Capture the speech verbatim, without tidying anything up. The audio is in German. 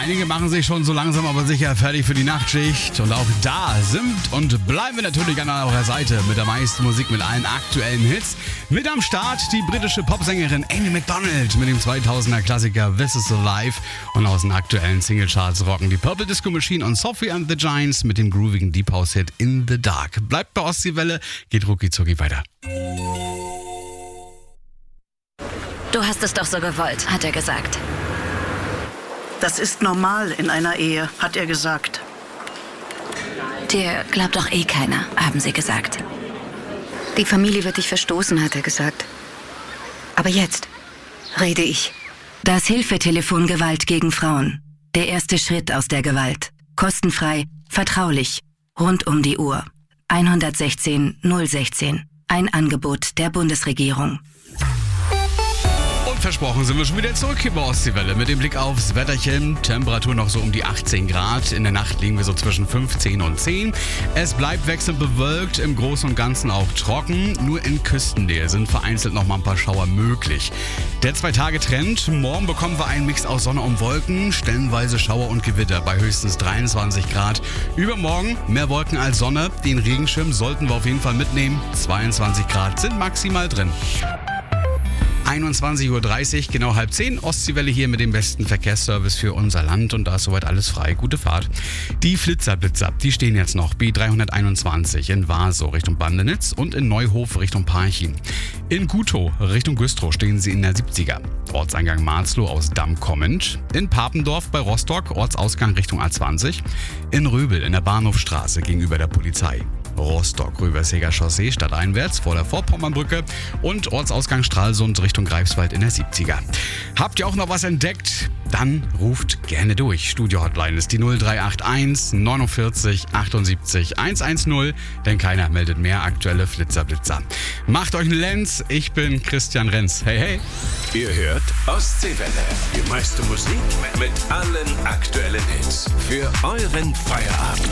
Einige machen sich schon so langsam aber sicher fertig für die Nachtschicht. Und auch da sind und bleiben wir natürlich an eurer Seite mit der meisten Musik, mit allen aktuellen Hits. Mit am Start die britische Popsängerin Amy Macdonald mit dem zweitausender Klassiker This Is Alive. Und aus den aktuellen Singlecharts rocken die Purple Disco Machine und Sophie and the Giants mit dem groovigen Deep House Hit In the Dark. Bleibt bei Ostseewelle, geht rucki zucki weiter. Du hast es doch so gewollt, hat er gesagt. Das ist normal in einer Ehe, hat er gesagt. Dir glaubt doch eh keiner, haben sie gesagt. Die Familie wird dich verstoßen, hat er gesagt. Aber jetzt rede ich. Das Hilfetelefon Gewalt gegen Frauen. Der erste Schritt aus der Gewalt. Kostenfrei, vertraulich, rund um die Uhr. eins eins sechs null eins sechs. Ein Angebot der Bundesregierung. Und versprochen sind wir schon wieder zurück hier bei Ostseewelle mit dem Blick aufs Wetterchen. Temperatur noch so um die achtzehn Grad. In der Nacht liegen wir so zwischen fünfzehn und zehn. Es bleibt wechselnd bewölkt, im Großen und Ganzen auch trocken. Nur in Küstennähe sind vereinzelt noch mal ein paar Schauer möglich. Der Zwei-Tage-Trend. Morgen bekommen wir einen Mix aus Sonne und Wolken. Stellenweise Schauer und Gewitter bei höchstens dreiundzwanzig Grad. Übermorgen mehr Wolken als Sonne. Den Regenschirm sollten wir auf jeden Fall mitnehmen. zweiundzwanzig Grad sind maximal drin. einundzwanzig Uhr dreißig, genau halb zehn. Ostseewelle hier mit dem besten Verkehrsservice für unser Land und da ist soweit alles frei. Gute Fahrt. Die Flitzerblitzer, die stehen jetzt noch. B dreihunderteinundzwanzig in Vaso Richtung Bandenitz und in Neuhof Richtung Parchim. In Gutow Richtung Güstrow stehen sie in der siebziger. Ortseingang Marzloh aus Damm kommend. In Papendorf bei Rostock, Ortsausgang Richtung A zwanzig. In Röbel in der Bahnhofstraße gegenüber der Polizei. Rostock, Röverseger Chaussee stadteinwärts vor der Vorpommernbrücke und Ortsausgang Stralsund Richtung Greifswald in der siebziger. Habt ihr auch noch was entdeckt? Dann ruft gerne durch. Studio-Hotline ist die null drei acht eins neunundvierzig achtundsiebzig hundertzehn, denn keiner meldet mehr aktuelle Flitzerblitzer. Macht euch einen Lenz, ich bin Christian Renz. Hey, hey. Ihr hört Ostseewelle, die meiste Musik mit allen aktuellen Hits für euren Feierabend.